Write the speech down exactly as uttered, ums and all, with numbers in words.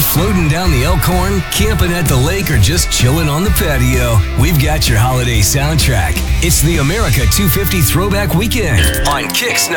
floating down the Elkhorn, camping at the lake, or just chilling on the patio, we've got your holiday soundtrack. It's the America two fifty Throwback Weekend on Kicks